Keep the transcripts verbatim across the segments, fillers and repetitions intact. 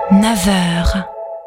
neuf heures.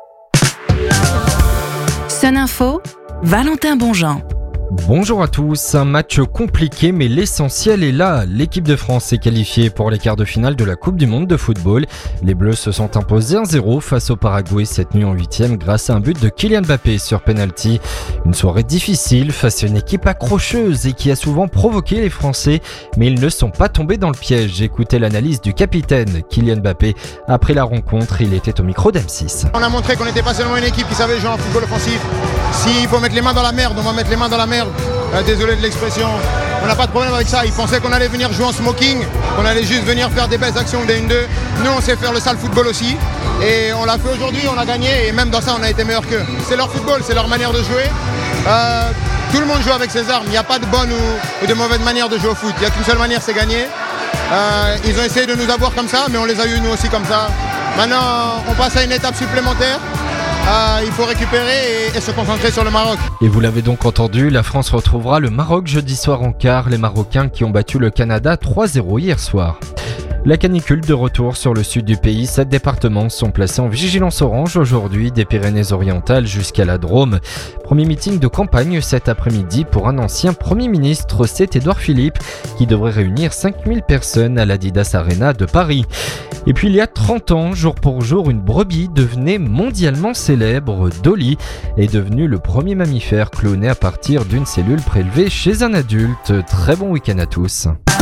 Sun Info, Valentin Bonjean. Bonjour à tous, un match compliqué mais l'essentiel est là. L'équipe de France est qualifiée pour les quarts de finale de la Coupe du Monde de football. Les Bleus se sont imposés un zéro face au Paraguay cette nuit en huitième grâce à un but de Kylian Mbappé sur penalty. Une soirée difficile face à une équipe accrocheuse et qui a souvent provoqué les Français, mais ils ne sont pas tombés dans le piège. Écoutez l'analyse du capitaine Kylian Mbappé après la rencontre, il était au micro d'M six. On a montré qu'on n'était pas seulement une équipe qui savait jouer en football offensif. S'il faut mettre les mains dans la merde, on va mettre les mains dans la merde. Euh, désolé de l'expression, on n'a pas de problème avec ça. Ils pensaient qu'on allait venir jouer en smoking, qu'on allait juste venir faire des belles actions des un deux. Nous on sait faire le sale football aussi et on l'a fait aujourd'hui, on a gagné et même dans ça on a été meilleur qu'eux. C'est leur football, c'est leur manière de jouer. Euh, tout le monde joue avec ses armes, il n'y a pas de bonne ou, ou de mauvaise manière de jouer au foot. Il n'y a qu'une seule manière, c'est gagner. Euh, ils ont essayé de nous avoir comme ça, mais on les a eu nous aussi comme ça. Maintenant on passe à une étape supplémentaire. Euh, il faut récupérer et, et se concentrer sur le Maroc. Et vous l'avez donc entendu, la France retrouvera le Maroc jeudi soir en quart, les Marocains qui ont battu le Canada trois zéro hier soir. La canicule de retour sur le sud du pays, sept départements sont placés en vigilance orange aujourd'hui, des Pyrénées-Orientales jusqu'à la Drôme. Premier meeting de campagne cet après-midi pour un ancien Premier ministre, c'est Édouard Philippe, qui devrait réunir cinq mille personnes à l'Adidas Arena de Paris. Et puis il y a trente ans, jour pour jour, une brebis devenait mondialement célèbre. Dolly est devenue le premier mammifère cloné à partir d'une cellule prélevée chez un adulte. Très bon week-end à tous.